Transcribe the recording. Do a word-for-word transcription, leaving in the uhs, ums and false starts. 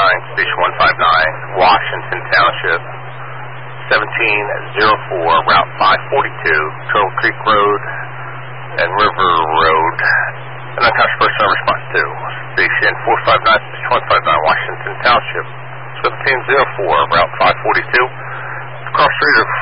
nine, Station one five nine, Washington Township, seventeen oh four, Route five forty-two, Turtle Creek Road and River Road. And unconscious person on response to Station four five nine, Station one five nine, Washington Township, seventeen oh four, Route five forty-two. Cross street of